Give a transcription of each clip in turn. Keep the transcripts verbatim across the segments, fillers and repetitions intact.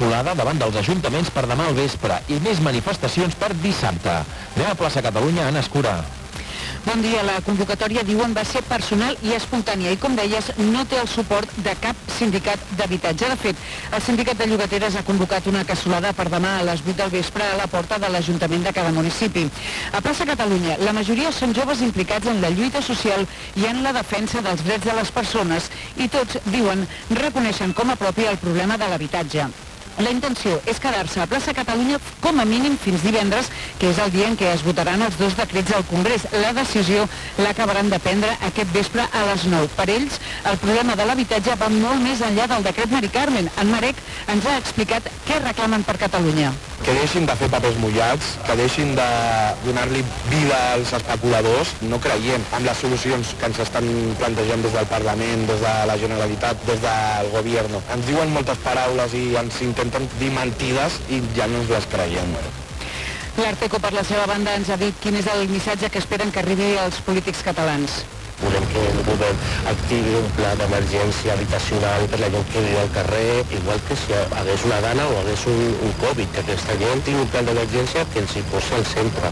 descontrolada davant dels ajuntaments per demà al vespre i més manifestacions per dissabte. Anem a plaça Catalunya, Anna Escura. Bon dia. La convocatòria, diuen, va ser personal i espontània i, com deies, no té el suport de cap sindicat d'habitatge. De fet, el sindicat de llogateres ha convocat una cassolada per demà a les vuit del vespre a la porta de l'Ajuntament de cada municipi. A plaça Catalunya, la majoria són joves implicats en la lluita social i en la defensa dels drets de les persones i tots, diuen, reconeixen com a propi el problema de l'habitatge. La intenció és quedar-se a plaça Catalunya com a mínim fins divendres, que és el dia en què es votaran els dos decrets al Congrés. La decisió l'acabaran de prendre aquest vespre a les nou. Per ells, el problema de l'habitatge va molt més enllà del decret Mari Carmen. En Marek ens ha explicat què reclamen per Catalunya. Que deixin de fer papers mullats, que deixin de donar-li vida als especuladors. No creiem en les solucions que ens estan plantejant des del Parlament, des de la Generalitat, des del Govern. Ens diuen moltes paraules i ens intenten dir mentides i ja no ens les creiem. L'Arteco, per la seva banda, ens ha dit quin és el missatge que esperen que arribi als polítics catalans. Volem que el govern activi un pla d'emergència habitacional per la gent que viu al carrer, igual que si hagués una gana o hagués un, un Covid, que aquesta gent tingui un pla d'emergència que els hi posi al centre.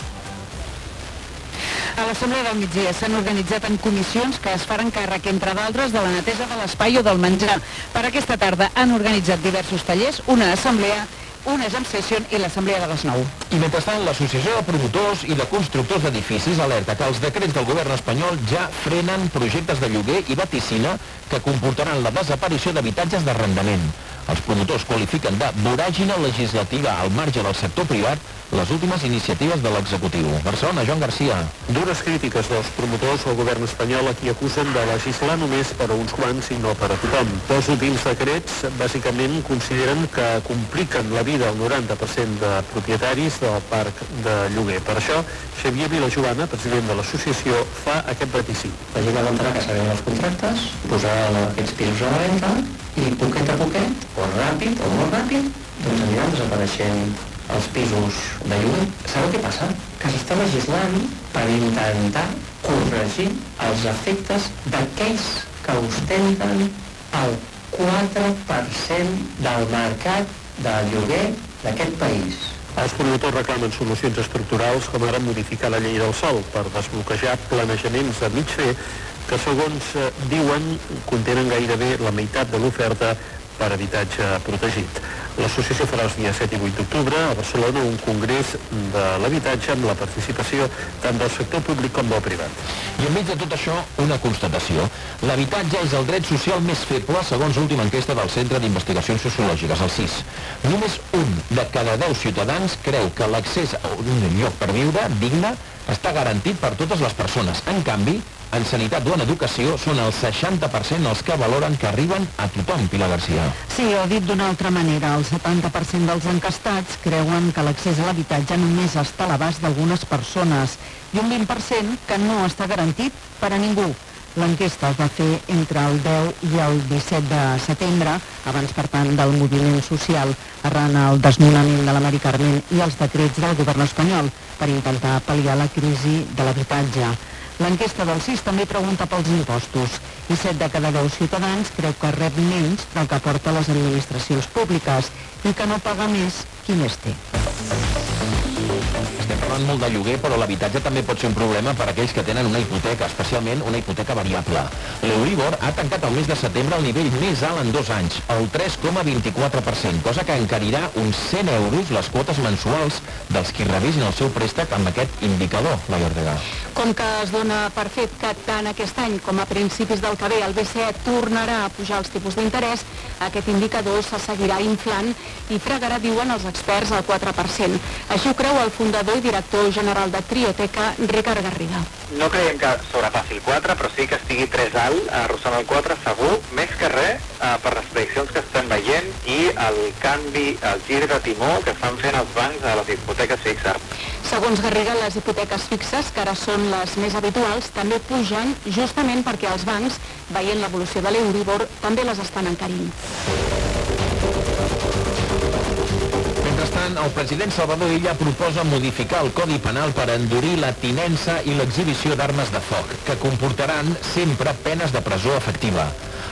A l'Assemblea del Migdia s'han organitzat en comissions que es faran càrrec, entre d'altres, de la neteja de l'espai o del menjar. Per aquesta tarda han organitzat diversos tallers, una assemblea, una jam session i l'assemblea de les nou. I mentrestant, l'Associació de Promotors i de Constructors d'Edificis alerta que els decrets del govern espanyol ja frenen projectes de lloguer i vaticina que comportaran la desaparició d'habitatges d'arrendament. Els promotors qualifiquen de voràgina legislativa al marge del sector privat les últimes iniciatives de l'executiu. Barcelona, Joan Garcia. Dures crítiques dels promotors al govern espanyol a qui acusen de legislar només per a uns quants i no per a tothom. Els últims decrets, bàsicament, consideren que compliquen la vida al noranta per cent de propietaris del parc de lloguer. Per això, Xavier Vilajoana, president de l'associació, fa aquest vaticini. La gent aguantarà que s'acaben els contractes, posarà aquests pisos a la venda i poquet a poquet, o ràpid o molt ràpid, doncs aniran desapareixent els pisos de lloguer. Sabeu què passa? Que s'està legislant per intentar corregir els efectes d'aquells que ostenten el quatre per cent del mercat de lloguer d'aquest país. Els promotors reclamen solucions estructurals com ara modificar la llei del sòl per desbloquejar planejaments a mig fer que, segons diuen, contenen gairebé la meitat de l'oferta per habitatge protegit. L'associació farà els dies set i vuit d'octubre a Barcelona un congrés de l'habitatge amb la participació tant del sector públic com del privat. I enmig de tot això, una constatació. L'habitatge és el dret social més feble segons l'última enquesta del Centre d'Investigacions Sociològiques, el C I S. Només un de cada deu ciutadans creu que l'accés a un lloc per viure digne està garantit per totes les persones. En canvi, en sanitat o en educació són el seixanta per cent els que valoren que arriben a tothom, Pilar Garcia. Sí, o dit d'una altra manera, el setanta per cent dels encastats creuen que l'accés a l'habitatge només està a l'abast d'algunes persones i un vint per cent que no està garantit per a ningú. L'enquesta es va fer entre el deu i el disset de setembre, abans, per tant, del moviment social, arran el desnonament de la Mari Carmen i els decrets del govern espanyol per intentar pal·liar la crisi de l'habitatge. L'enquesta del C I S també pregunta pels impostos i set de cada deu ciutadans creu que rep menys del que aporta les administracions públiques i que no paga més qui més té. Estem parlant molt de lloguer, però l'habitatge també pot ser un problema per a aquells que tenen una hipoteca, especialment una hipoteca variable. L'Euribor ha tancat el mes de setembre al nivell més alt en dos anys, el tres coma vint-i-quatre per cent, cosa que encarirà uns cent euros les quotes mensuals dels qui revisin el seu préstec amb aquest indicador, Laia Ortega. Com que es dona per fet que tant aquest any com a principis del que ve el B C E tornarà a pujar els tipus d'interès, aquest indicador se seguirà inflant i fregarà, diuen els experts, al quatre per cent. Així ho creu el fundador i director general de Trioteca, Ricard Garriga. No creiem que sobrepassi el quatre, però sí que estigui tres alt, arrossant el quatre segur, més que res eh, per les prediccions que estem veient i el canvi, el gir de timó que estan fent els bancs a les hipoteques fixes. Segons Garriga, les hipoteques fixes, que ara són les més habituals, també pugen justament perquè els bancs, veient l'evolució de l'Euribor, també les estan encarint. Mentrestant, el president Salvador Illa proposa modificar el Codi Penal per endurir la tinença i l'exhibició d'armes de foc, que comportaran sempre penes de presó efectiva.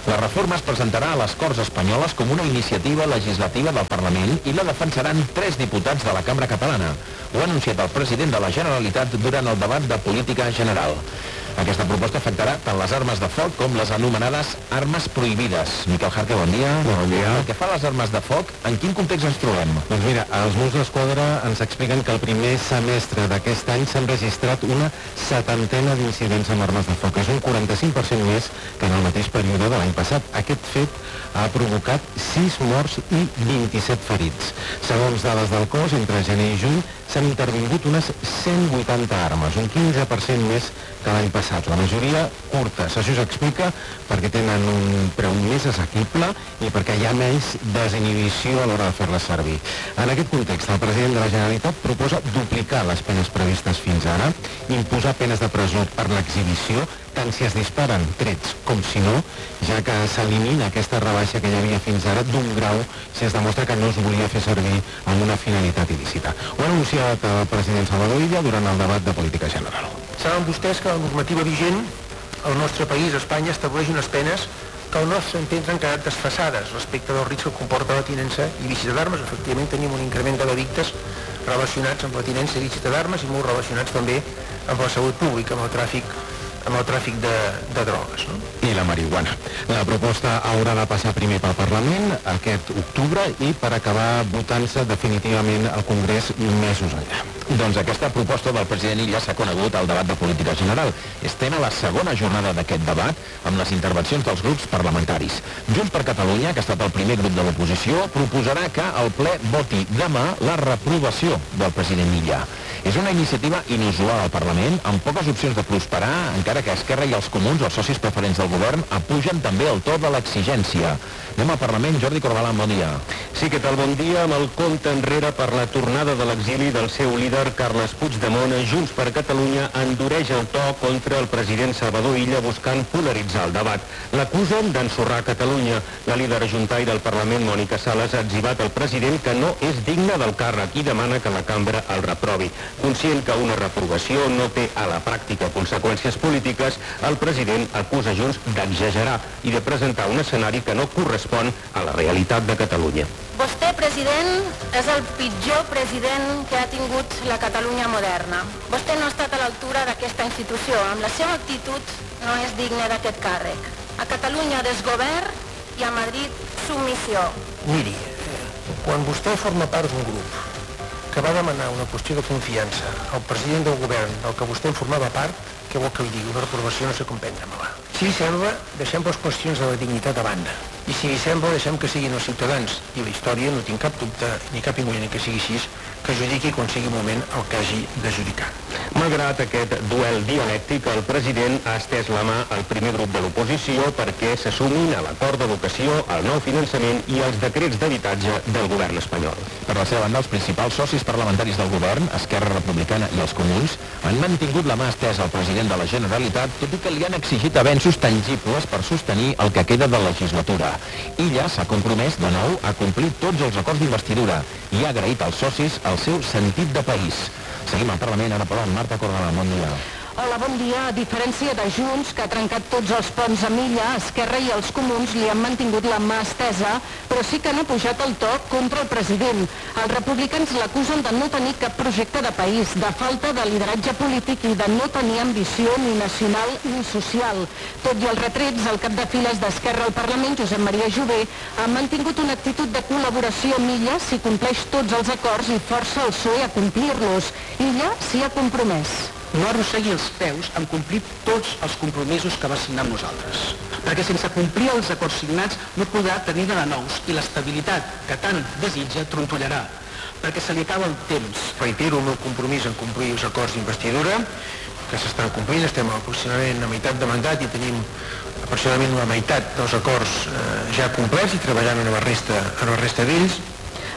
La reforma es presentarà a les Corts Espanyoles com una iniciativa legislativa del Parlament i la defensaran tres diputats de la Cambra Catalana. Ho ha anunciat el president de la Generalitat durant el debat de política general. Aquesta proposta afectarà tant les armes de foc com les anomenades armes prohibides. Miquel Jarque, bon dia. Bon dia. Pel que fa a les armes de foc, en quin context ens trobem? Doncs mira, els Mossos d'Esquadra ens expliquen que el primer semestre d'aquest any s'han registrat una setantena d'incidents amb armes de foc. És un quaranta-cinc per cent més que en el mateix període de l'any passat. Aquest fet ha provocat sis morts i vint-i-set ferits. Segons dades del cos, entre gener i juny s'han intervingut unes cent vuitanta armes, un quinze per cent més que l'any passat. La majoria curtes. Això s'explica perquè tenen un preu més assequible i perquè hi ha menys desinhibició a l'hora de fer-les servir. En aquest context, el president de la Generalitat proposa duplicar les penes previstes fins ara, imposar penes de presó per l'exhibició, tant si es disparen trets com si no, ja que s'elimina aquesta rebaixa que hi havia fins ara d'un grau si es demostra que no es volia fer servir amb una finalitat il·lícita. Ho ha anunciat el president Salvador Illa durant el debat de política general. Saben vostès que la normativa vigent al nostre país, Espanya, estableix unes penes que al nostre entendre han quedat desfasades respecte del risc que comporta la tinença il·lícita d'armes. Efectivament, tenim un increment de delictes relacionats amb la tinença il·lícita d'armes i molt relacionats també amb la salut pública, amb el tràfic amb el tràfic de, de drogues. No? I la marihuana. La proposta haurà de passar primer pel Parlament aquest octubre i per acabar votant-se definitivament al Congrés mesos enllà. Doncs aquesta proposta del president Illa s'ha conegut al debat de política general. Estem a la segona jornada d'aquest debat amb les intervencions dels grups parlamentaris. Junts per Catalunya, que ha estat el primer grup de l'oposició, proposarà que el ple voti demà la reprovació del president Illa. És una iniciativa inusual al Parlament, amb poques opcions de prosperar, encara que Esquerra i els comuns, els socis preferents del govern, apugen també el to de l'exigència. Anem al Parlament. Jordi Corbalán, bon dia. Sí, què tal? Bon dia. Amb el compte enrere per la tornada de l'exili del seu líder, Carles Puigdemont, Junts per Catalunya endureix el to contra el president Salvador Illa buscant polaritzar el debat. L'acusen d'ensorrar Catalunya. La líder juntai del Parlament, Mònica Sales, ha etzibat al president que no és digne del càrrec i demana que la cambra el reprovi. Conscient que una reprovació no té a la pràctica conseqüències polítiques, el president acusa Junts d'exagerar i de presentar un escenari que no correspon a la realitat de Catalunya. Vostè, president, és el pitjor president que ha tingut la Catalunya moderna. Vostè no ha estat a l'altura d'aquesta institució. Amb la seva actitud no és digne d'aquest càrrec. A Catalunya desgovern i a Madrid submissió. Miri, quan vostè forma part d'un grup que va demanar una qüestió de confiança al president del govern del que vostè en formava part, què vol que li digui? Una reprovació no sé com prendre-me-la. Si li sembla, deixem les qüestions de la dignitat a banda. I si li sembla, deixem que siguin els ciutadans. I la història, no tinc cap dubte, ni cap inconvenient que sigui així, que judiqui quan sigui moment el que hagi de judicar. Malgrat aquest duel dialèctic, el president ha estès la mà al primer grup de l'oposició perquè se sumin a l'acord d'educació, al nou finançament i als decrets d'habitatge del govern espanyol. Per la seva banda, els principals socis parlamentaris del govern, Esquerra Republicana i els Comuns, han mantingut la mà estesa al president de la Generalitat, tot i que li han exigit avenços tangibles per sostenir el que queda de legislatura. Illa s'ha compromès de nou a complir tots els acords d'investidura i ha agraït als socis el seu sentit de país. Seguim al Parlament, ara parlant. Marta Corbalán, bon dia. Hola, bon dia. A diferència de Junts, que ha trencat tots els ponts amb Illa, Esquerra i els Comuns li han mantingut la mà estesa, però sí que han apujat el to contra el president. Els republicans l'acusen de no tenir cap projecte de país, de falta de lideratge polític i de no tenir ambició ni nacional ni social. Tot i els retrets, el cap de files d'Esquerra al Parlament, Josep Maria Jové, ha mantingut una actitud de col·laboració amb Illa si compleix tots els acords i força el P S O E a complir-los. Illa s'hi ha compromès. No arrossegui els peus en complir tots els compromisos que va signar amb nosaltres. Perquè sense complir els acords signats no podrà tenir de nous i l'estabilitat que tant desitja trontollarà. Perquè se li acaba el temps. Reitero el meu compromís en complir els acords d'investidura, que s'estan complint, estem aproximadament a meitat de mandat i tenim aproximadament la meitat dels acords eh, ja complerts i treballant en la resta, en la resta d'ells.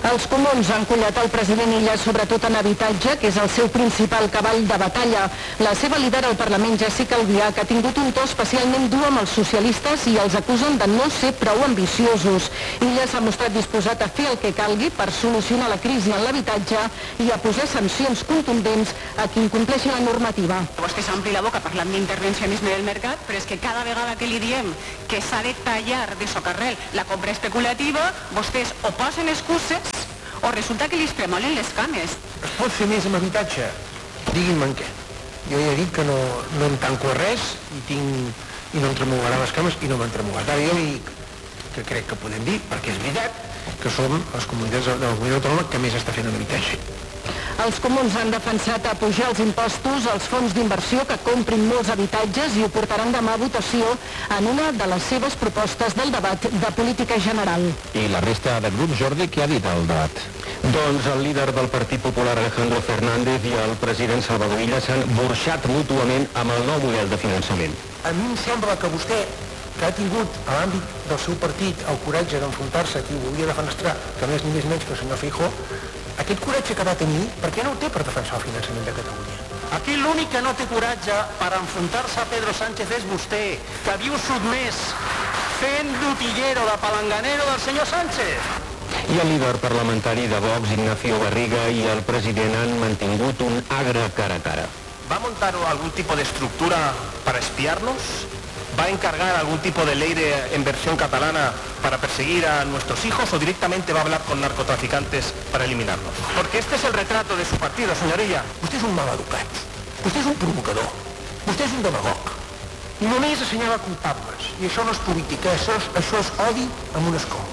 Els comuns han collat el president Illa sobretot en habitatge, que és el seu principal cavall de batalla. La seva líder al Parlament, Jessica Albiach, ha tingut un to especialment dur amb els socialistes i els acusen de no ser prou ambiciosos. Illa s'ha mostrat disposat a fer el que calgui per solucionar la crisi en l'habitatge i a posar sancions contundents a qui incompleixi la normativa. Vostè s'ompli la boca parlant d'intervencionisme del mercat, però és que cada vegada que li diem que s'ha de tallar de socarrel la compra especulativa, vostès o posen excuses o resulta que li es tremolen les cames. Es pot fer més amb habitatge? Diguin-me en què. Jo ja he dit que no, no em tanco a res i, tinc, i no em tremolarà les cames i no m'han tremolat. Ara jo dic que crec que podem dir, perquè és veritat, que som les comunitats de la comunitat autònoma que més està fent en habitatge. Els comuns han defensat a pujar els impostos als fons d'inversió que comprin molts habitatges i ho portaran demà a votació en una de les seves propostes del debat de política general. I la resta de grups, Jordi, què ha dit al debat? Doncs el líder del Partit Popular, Alejandro Fernández, i el president Salvador Illa s'han burxat mútuament amb el nou model de finançament. A mi em sembla que vostè, que ha tingut a l'àmbit del seu partit el coratge d'enfrontar-se a qui volia defenestrar, que no és ni més menys que el senyor Feijóo, aquest coratge que va tenir, per què no el té per defensar el finançament de Catalunya? Aquí l'únic que no té coratge per enfrontar-se a Pedro Sánchez és vostè, que viu sotmès, fent d'utillero, de palanganero del senyor Sánchez. I el líder parlamentari de Vox, Ignacio Garriga, i el president han mantingut un agre cara a cara. ¿Va a montar algún tipo de estructura para espiarnos? ¿Va a encargar algún tipo de ley de inversión catalana para perseguir a nuestros hijos o directamente va a hablar con narcotraficantes para eliminarlos? Porque este es el retrato de su partido, señorilla. Vostè és un mal educat, vostè és un provocador, vostè és un demagog. I només assenyala culpables. I això no és política, això és, això és odi amb un escó.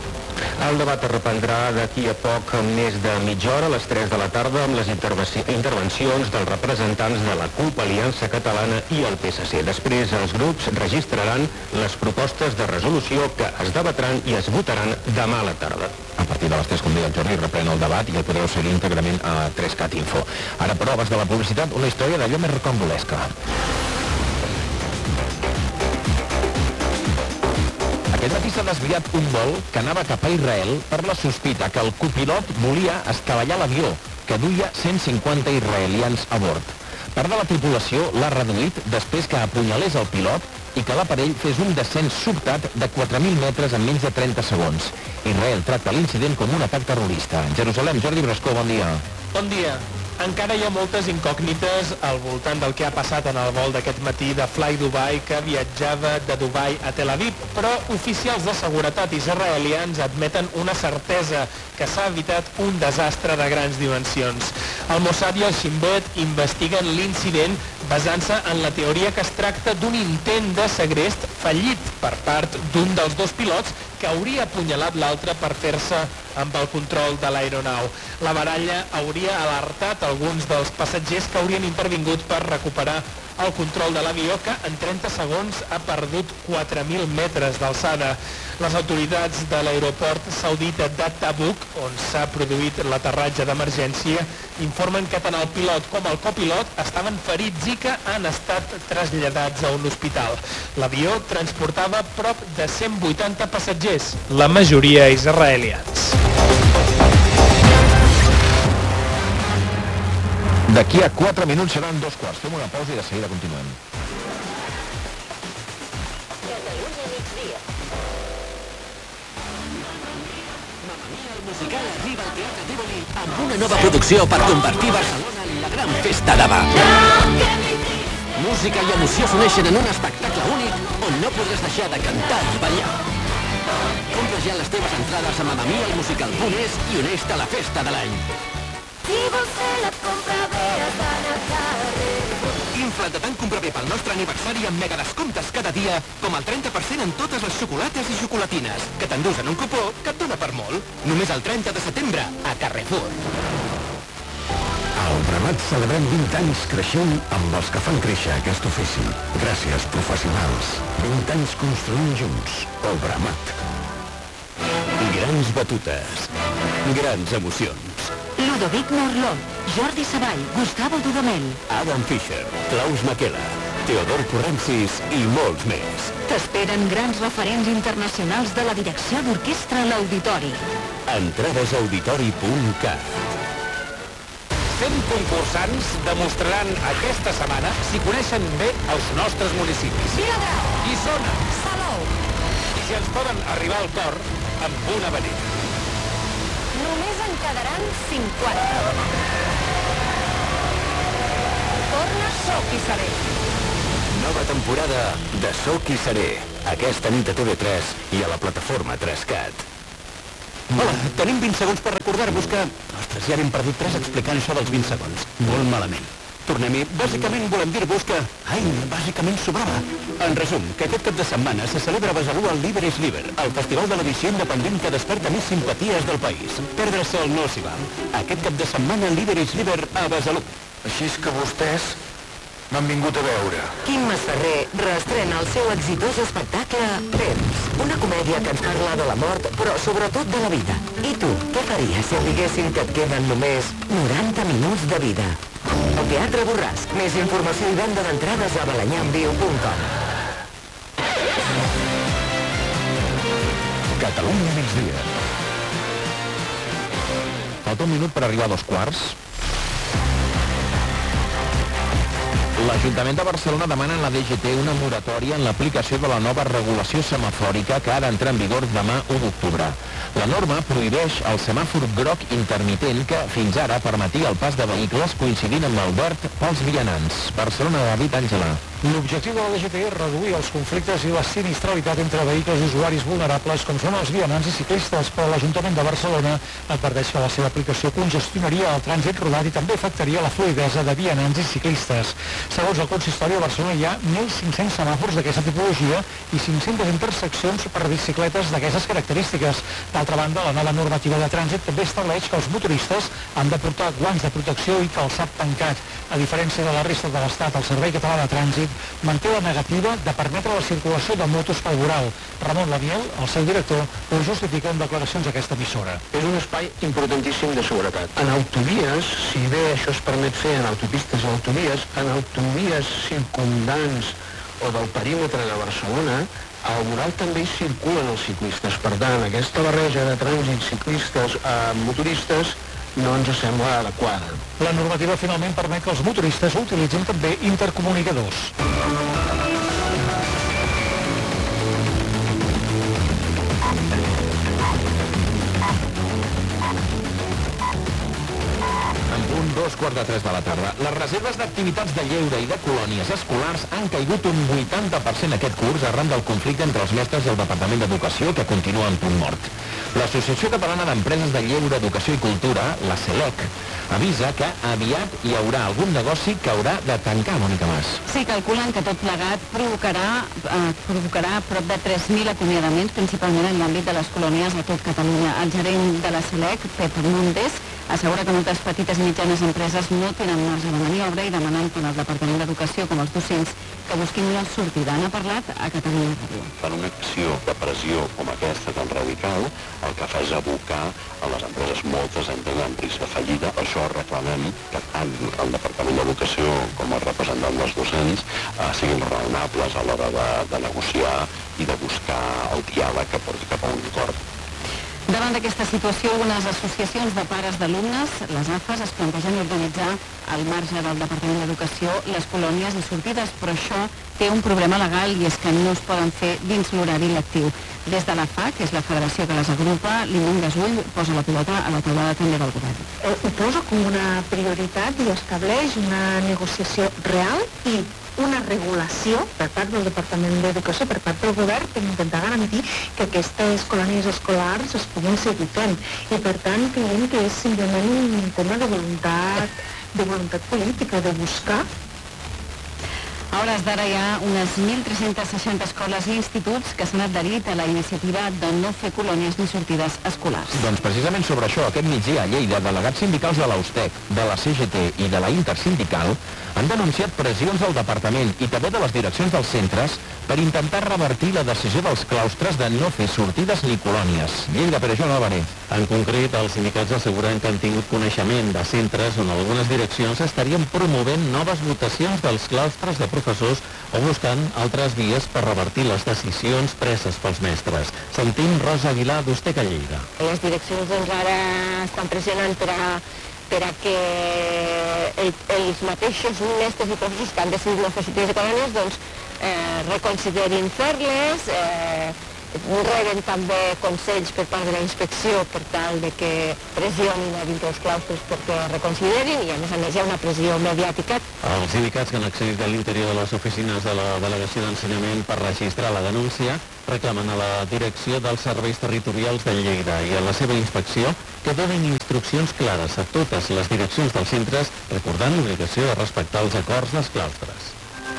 El debat es reprendrà d'aquí a poc més de mitja hora, a les tres de la tarda, amb les intervencions dels representants de la CUP, Aliança Catalana i el P S C. Després els grups registraran les propostes de resolució que es debatran i es votaran demà a la tarda. A partir de les tres, com deia el Jordi, reprèn el debat i el podreu seguir íntegrament a tres cat info. Ara, però, abans de la publicitat, una història d'allò més rocambolesca. Aquest matí s'ha desviat un vol que anava cap a Israel per la sospita que el copilot volia escavallar l'avió, que duia cent cinquanta israelians a bord. Part de la tripulació l'ha reduït després que apunyalés el pilot i que l'aparell fes un descens sobtat de quatre mil metres en menys de trenta segons. Israel tracta l'incident com un atac terrorista. En Jerusalem, Jordi Brascó, bon dia. Bon dia. Encara hi ha moltes incògnites al voltant del que ha passat en el vol d'aquest matí de Fly Dubai que viatjava de Dubai a Tel Aviv, però oficials de seguretat israelians admeten una certesa, que s'ha evitat un desastre de grans dimensions. El Mossad i el Shin Bet investiguen l'incident basant-se en la teoria que es tracta d'un intent de segrest fallit per part d'un dels dos pilots que hauria apunyalat l'altre per fer-se amb el control de l'aeronau. La baralla hauria alertat alguns dels passatgers que haurien intervingut per recuperar el control de l'avió, que en trenta segons ha perdut quatre mil metres d'alçada. Les autoritats de l'aeroport saudita de Tabuk, on s'ha produït l'aterratge d'emergència, informen que tant el pilot com el copilot estaven ferits i que han estat traslladats a un hospital. L'avió transportava prop de cent vuitanta passatgers, la majoria israelians. D'aquí a quatre minuts seran dos quarts. Fem una pausa i de seguida continuem. Catalunya migdia. Mamma Mia, el musical arriba al Teatre Tívoli amb una nova producció per convertir Barcelona en la gran festa d'Ava. Música i emoció s'uneixen en un espectacle únic on no podràs deixar de cantar i ballar. Compra ja les teves entrades a mamma mia el musical punt es i uneix-te a la festa de l'any. Si vostè la compra bé, estan al carrer. Infla't de tant comprar bé pel nostre aniversari amb mega descomptes cada dia, com el trenta per cent en totes les xocolates i xocolatines, que t'endús en un cupó que et dona per molt. Només el trenta de setembre, a Carrefour. Al Bramat celebrem vint anys creixent amb els que fan créixer aquest ofici. Gràcies, professionals. vint anys construint junts. El Bramat. Grans batutes. Grans emocions. Ludovic Morlot, Jordi Savall, Gustavo Dudamel. Adam Fischer, Klaus Makela, Teodor Corrensis i molts més. T'esperen grans referents internacionals de la direcció d'orquestra a l'Auditori. entrades auditori punt cat. cent concursants demostraran aquesta setmana si coneixen bé els nostres municipis. Viladrau, Guissona, Salou. I si ens poden arribar al cor amb una vanilla. Només en quedaran cinquanta. Torna Soc i Seré. Nova temporada de Soc i Seré. Aquesta nit a T V tres i a la plataforma tres cat. Hola, tenim vint segons per recordar-vos que... Ostres, ja n'hem perdut tres explicant això dels vint segons. Molt malament. Tornem-hi. Bàsicament volem dir-vos que... Ai, bàsicament sobrava. En resum, que aquest cap de setmana se celebra a Besalú el Liber is Liber, el festival de l'edició independent que desperta més simpaties del país. Perdre-se'l no s'hi val. Aquest cap de setmana Liber is Liber a Besalú. Així és que vostès m'han vingut a veure. Quim Masferrer reestrena el seu exitós espectacle Temps, una comèdia que ens parla de la mort, però sobretot de la vida. I tu, què faries si et diguessin que et queden només noranta minuts de vida? El Teatre Borràs. Més informació i venda d'entrades a balanyamviu punt com. Catalunya migdia. Falta un minut per arribar a dos quarts. L'Ajuntament de Barcelona demana a la D G T una moratòria en l'aplicació de la nova regulació semafòrica que ha d'entrar en vigor demà u d'octubre. La norma prohibeix el semàfor groc intermitent que fins ara permetia el pas de vehicles coincidint amb el verd pels vianants. Barcelona, David Àngela. L'objectiu de la D G T és reduir els conflictes i la sinistralitat entre vehicles i usuaris vulnerables com són els vianants i ciclistes, però l'Ajuntament de Barcelona adverteix que la seva aplicació congestionaria el trànsit rodat i també afectaria la fluidesa de vianants i ciclistes. Segons el consistori, a Barcelona hi ha mil cinc-cents semàfors d'aquesta tipologia i cinc-centes interseccions per bicicletes d'aquestes característiques. D'altra banda, la nova normativa de trànsit també estableix que els motoristes han de portar guants de protecció i calçat tancat. A diferència de la resta de l'Estat, el Servei Català de Trànsit manté la negativa de permetre la circulació de motos pel voral. Ramon Lamiel, el seu director, ho justifica en declaracions a aquesta emissora. És un espai importantíssim de seguretat. En autovies, si bé això es permet fer en autopistes i autovies, en autovies circundants o del perímetre de Barcelona, al voral també hi circulen els ciclistes. Per tant, aquesta barreja de trànsit ciclistes a motoristes no ens sembla adequada. La normativa finalment permet que els motoristes utilitzin també intercomunicadors. Dos quarts de tres de la tarda. Les reserves d'activitats de lleure i de colònies escolars han caigut un vuitanta per cent aquest curs arran del conflicte entre els mestres i el Departament d'Educació, que continua en punt mort. L'Associació Catalana d'Empreses de Lleure, Educació i Cultura, la CELEC, avisa que aviat hi haurà algun negoci que haurà de tancar, Mònica Mas. Sí, calculen que tot plegat provocarà, eh, provocarà prop de tres mil acomiadaments, principalment en l'àmbit de les colònies a tot Catalunya. El gerent de la CELEC, Pep Mundes, assegura que moltes petites i mitjanes empreses no tenen marge de maniobra i demanen tant al Departament d'Educació com als docents que busquin una sortida. Han parlat a Catalunya Ràdio. Fan una acció de pressió com aquesta tan radical, el que fa és abocar a les empreses, moltes entren en risc de fallida. Per això reclamem que tant el Departament d'Educació com els representants dels docents eh, siguin raonables a l'hora de, de negociar i de buscar el diàleg que porti cap a un acord. Davant d'aquesta situació, unes associacions de pares d'alumnes, les A F A S, es plantegen organitzar al marge del Departament d'Educació les colònies i sortides, però això té un problema legal i és que no es poden fer dins l'horari lectiu. Des de la F A C, que és la federació que les agrupa, Limón Gasull posa la pilota a la taulada també del govern. Eh, ho posa com una prioritat i estableix una negociació real i una regulació per part del Departament d'Educació, per part del govern, per intentar garantir que aquestes colònies escolars es puguin seguir fent. I per tant creiem que és simplement un tema de voluntat, de voluntat política, de buscar. A hores d'ara hi ha unes mil tres-cents seixanta escoles i instituts que s'han adherit a la iniciativa de no fer colònies ni sortides escolars. Doncs precisament sobre això, aquest migdia a Lleida, delegats sindicals de l'Austec, de la C G T i de la Intersindical han denunciat pressions del Departament i també de les direccions dels centres per intentar revertir la decisió dels claustres de no fer sortides ni colònies. Lleida, per això no va En concret, els sindicats asseguren que han tingut coneixement de centres on algunes direccions estarien promovent noves votacions dels claustres de professors o buscant altres vies per revertir les decisions preses pels mestres. Sentim Rosa Aguilar d'Ustec a Lleida. Les direccions doncs, ara estan pressionant per a, per a que el, els mateixos mestres i professors que han decidit no fer sortides de colònies doncs, eh, reconsiderin fer-les, eh, reben també consells per part de la inspecció per tal de que pressionin a dintre els claustres perquè reconsiderin i a més a més hi ha una pressió mediàtica. Els sindicats que han accedit a l'interior de les oficines de la Delegació d'Ensenyament per registrar la denúncia reclamen a la direcció dels serveis territorials de Lleida i a la seva inspecció que donin instruccions clares a totes les direccions dels centres recordant l'obligació de respectar els acords dels claustres.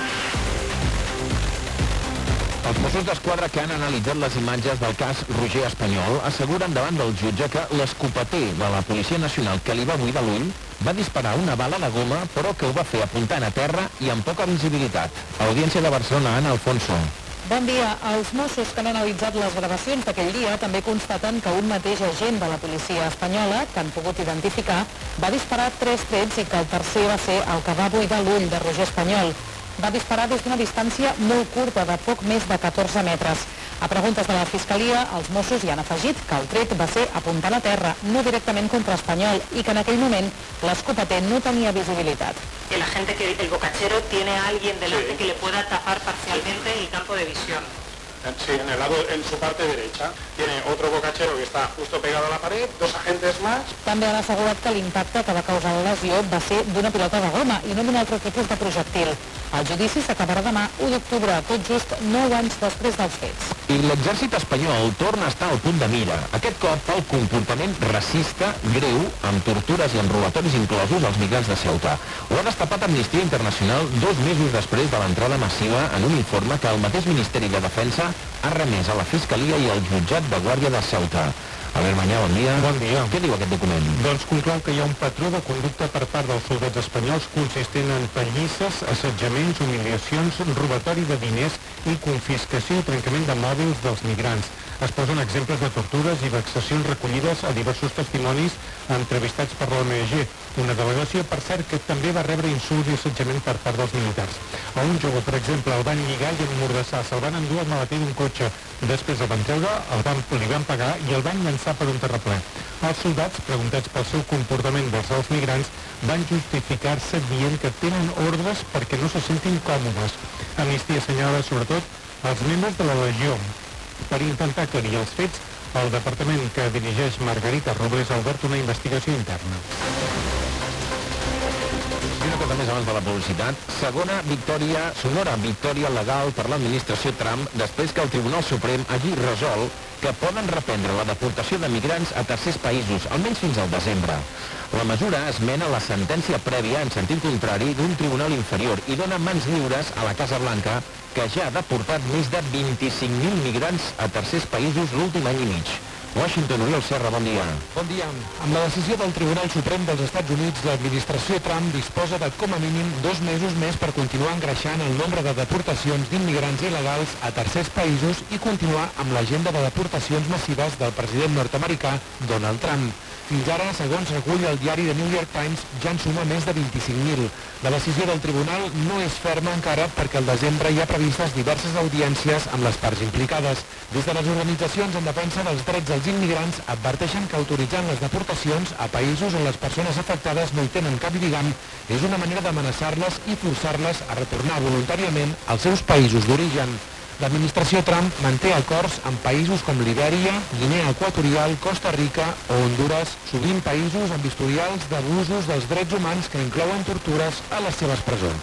Els Mossos d'Esquadra que han analitzat les imatges del cas Roger Espanyol asseguren davant del jutge que l'escopeter de la Policia Nacional que li va buidar l'ull va disparar una bala de goma però que ho va fer apuntant a terra i amb poca visibilitat. Audiència de Barcelona, Ana Alfonso. Bon dia. Els Mossos que han analitzat les gravacions d'aquell dia també constaten que un mateix agent de la policia espanyola, que han pogut identificar, va disparar tres trets i que el tercer va ser el que va buidar l'ull de Roger Espanyol. Va disparar des d'una distància molt curta, de poc més de catorze metres. A preguntes de la Fiscalia, els Mossos hi han afegit que el tret va ser apuntant a terra, no directament contra Espanyol, i que en aquell moment l'escopeter no tenia visibilitat. El agente que el bocachero tiene a alguien delante que le pueda tapar parcialmente el campo de visión. Sí, en el lado, en su parte derecha. Tiene otro bocachero que está justo pegado a la pared, dos agentes más. També han assegurat que l'impacte que va causar la lesió va ser d'una pilota de goma i no d'un altre tipus de projectil. El judici s'acabarà demà, u d'octubre, tot just nou anys després dels fets. I l'exèrcit espanyol torna a estar al punt de mira, aquest cop pel comportament racista greu, amb tortures i amb robatoris inclosos als migrants de Ceuta. Ho ha destapat Amnistia Internacional dos mesos després de l'entrada massiva en un informe que el mateix Ministeri de Defensa ha remès a la Fiscalia i al jutjat de Guàrdia de Ceuta. Albert Manyà, bon dia. Bon dia. Què diu aquest document? Doncs conclou que hi ha un patró de conducta per part dels soldats espanyols consistent en pallisses, assetjaments, humiliacions, robatori de diners i confiscació i trencament de mòbils dels migrants. Es posen exemples de tortures i vexacions recollides a diversos testimonis entrevistats per l'O N G, una delegació, per cert, que també va rebre insults i assetjament per part dels militars. A un jove, per exemple, el van lligar i emmordassar, se'l van endur al maleter d'un cotxe. Després el van treure, el van, li van pagar i el van llançar per un terraplè. Els soldats, preguntats pel seu comportament vers els migrants, van justificar-se dient que tenen ordres perquè no se sentin còmodes. Amnistia assenyala, sobretot, els membres de la Legió. Per intentar aclarir els fets, el departament que dirigeix Margarita Robles ha obert una investigació interna. I una cosa més abans de la publicitat. Segona victòria, sonora victòria legal per l'administració Trump després que el Tribunal Suprem hagi resolt que poden reprendre la deportació de migrants a tercers països, almenys fins al desembre. La mesura esmena la sentència prèvia en sentit contrari d'un tribunal inferior i dona mans lliures a la Casa Blanca, que ja ha deportat més de vint-i-cinc mil migrants a tercers països l'últim any i mig. Washington, Oriol Serra, bon dia. Bon dia. Amb la decisió del Tribunal Suprem dels Estats Units, l'administració Trump disposa de com a mínim dos mesos més per continuar engreixant el nombre de deportacions d'immigrants il·legals a tercers països i continuar amb l'agenda de deportacions massives del president nord-americà Donald Trump. Fins ara, segons recull el diari The New York Times, ja en suma més de vint-i-cinc mil. La decisió del tribunal no és ferma encara perquè al desembre hi ha previstes diverses audiències amb les parts implicades. Des de les organitzacions en defensa dels drets dels immigrants adverteixen que autoritzant les deportacions a països on les persones afectades no hi tenen cap lligam és una manera d'amenaçar-les i forçar-les a retornar voluntàriament als seus països d'origen. L'administració Trump manté acords amb països com Libèria, Guinea Equatorial, Costa Rica o Honduras, sovint països amb historials d'abusos dels drets humans que inclouen tortures a les seves presons.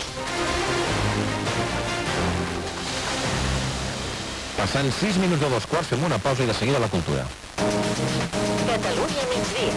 Passant sis minuts de dos quarts, fem una pausa i de seguida la cultura. Catalunya migdia.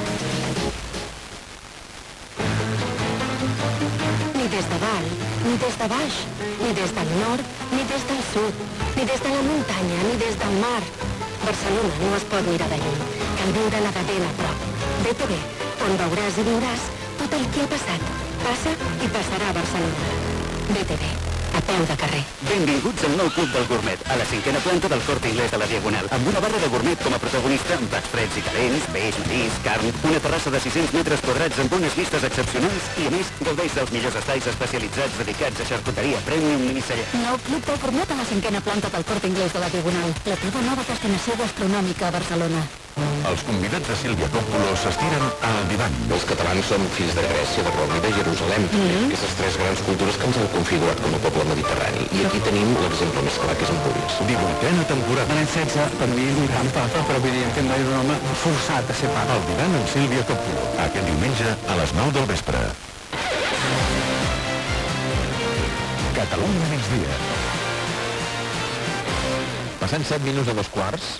Ni des de dalt, ni des de baix, ni des del nord, ni des del sud, ni des de la muntanya, ni des del mar. Barcelona no es pot mirar de lluny, cal viure-la de ben a prop. B T V, on veuràs i viuràs tot el que ha passat, passa i passarà a Barcelona. B T V, a peu de carrer. Benvinguts al nou Club del Gourmet, a la cinquena planta del Corte Inglés de la Diagonal, amb una barra de gourmet com a protagonista, amb plats freds i calents, peix, matís, carn, una terrassa de sis-cents metres quadrats amb unes vistes excepcionals i, a més, gaudeix dels millors espais especialitzats dedicats a xarcuteria premium i celler. Nou Club del Gourmet a la cinquena planta del Corte Inglés de la Diagonal, la teva nova destinació gastronòmica a Barcelona. Els convidats de Sílvia Coppola s'estiren al divan. Els catalans som fills de Grècia, de Roma i de Jerusalem. Mm-hmm. Aquestes tres grans cultures que ens han configurat com a poble mediterrani. I aquí tenim l'exemple més clar, que és Empúries. divuitena temporada. L'any setze, per mi, és un gran papa, però vull dir que no és un home forçat a ser papa. El divan amb Sílvia Coppola. Aquest diumenge a les nou del vespre. Catalunya migdia. Passant set minuts a dos quarts.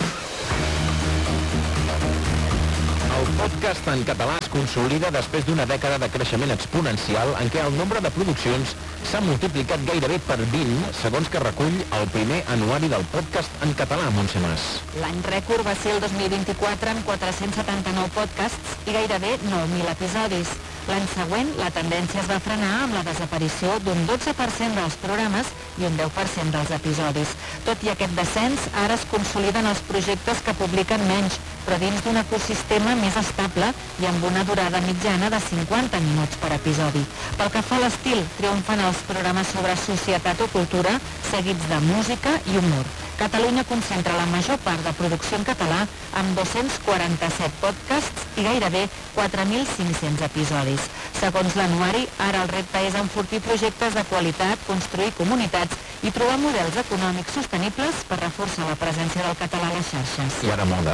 El podcast en català es consolida després d'una dècada de creixement exponencial en què el nombre de produccions s'ha multiplicat gairebé per vint, segons que recull el primer anuari del podcast en català, Montse Mas. L'any rècord va ser el dos mil vint-i-quatre amb quatre-cents setanta-nou podcasts i gairebé nou mil episodis. L'any següent, la tendència es va frenar amb la desaparició d'un dotze per cent dels programes i un deu per cent dels episodis. Tot i aquest descens, ara es consoliden els projectes que publiquen menys, però dins d'un ecosistema més estable i amb una durada mitjana de cinquanta minuts per episodi. Pel que fa a l'estil, triomfen els programes sobre societat o cultura, seguits de música i humor. Catalunya concentra la major part de producció en català amb dos-cents quaranta-set podcasts i gairebé quatre mil cinc-cents episodis. Segons l'anuari, ara el repte és enfortir projectes de qualitat, construir comunitats i trobar models econòmics sostenibles per reforçar la presència del català a les xarxes. I ara moda.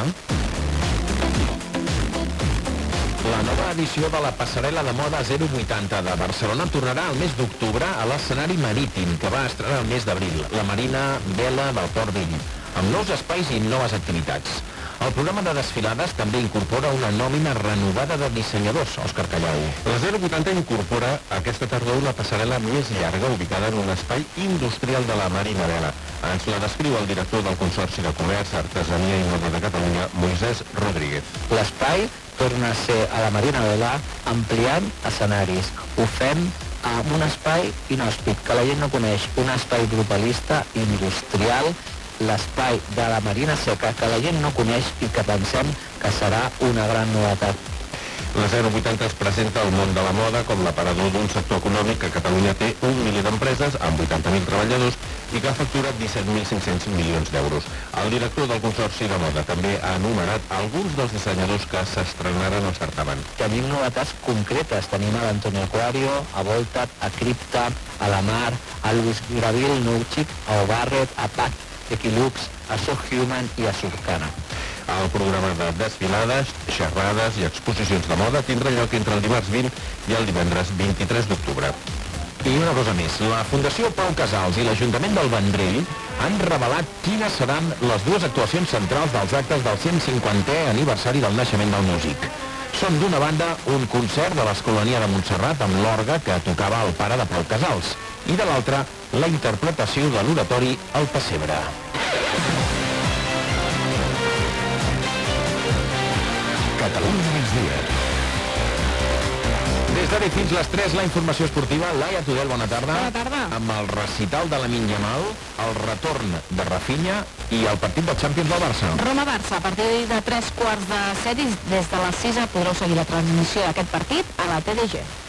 La nova edició de la passarel·la de moda zero vuitanta de Barcelona tornarà al mes d'octubre a l'escenari marítim, que va estrenar el mes d'abril, la Marina Vela del Port Vell, amb nous espais i noves activitats. El programa de desfilades també incorpora una nòmina renovada de dissenyadors, Òscar Callau. La zero vuitanta incorpora aquesta tardor una passarel·la més llarga ubicada en un espai industrial de la Marina Vela. Ens la descriu el director del Consorci de Comerç, Artesania i Moda de Catalunya, Moisès Rodríguez. L'espai torna a ser a la Marina Vela ampliant escenaris. Ho fem amb un espai inhòspit, que la gent no coneix, un espai grupalista, industrial, l'espai de la Marina Seca, que la gent no coneix i que pensem que serà una gran novetat. La zero vuitanta es presenta al món de la moda com l'aparador d'un sector econòmic que a Catalunya té un milió d'empreses amb vuitanta mil treballadors i que ha facturat disset mil cinc-cents milions d'euros. El director del Consorci de Moda també ha enumerat alguns dels dissenyadors que s'estrenaran al certamen. Tenim novetats concretes. Tenim a l'Antonio Aquario, a Voltat, a Crypta, a la Mar, a Luis Gravil, Nouchik, a O'Barrett, a Pac, Equilux, a So Human i a Surcana. El programa de desfilades, xerrades i exposicions de moda tindrà lloc entre el dimarts vint i el divendres vint-i-tres d'octubre. I una cosa més, la Fundació Pau Casals i l'Ajuntament del Vendrell han revelat quines seran les dues actuacions centrals dels actes del cent cinquantè aniversari del naixement del músic. Són d'una banda un concert de l'Escolania de Montserrat amb l'orgue que tocava el pare de Pau Casals i de l'altra la interpretació de l'oratori El Pessebre. Catalunya migdia. Des d'ara fins les tres, la informació esportiva. Laia Tudel, bona tarda. Bona tarda. Amb el recital de Lamine Yamal, el retorn de Rafinha i el partit del Champions del Barça. Roma-Barça, a partir de tres quarts de set i des de les sis podreu seguir la transmissió d'aquest partit a la T D G.